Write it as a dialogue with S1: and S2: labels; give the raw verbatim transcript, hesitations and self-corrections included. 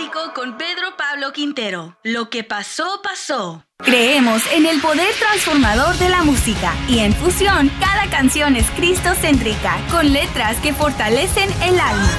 S1: México con Pedro Pablo Quintero. Lo que pasó, pasó.
S2: Creemos en el poder transformador de la música y en Fusión cada canción es cristocéntrica, con letras que fortalecen el alma.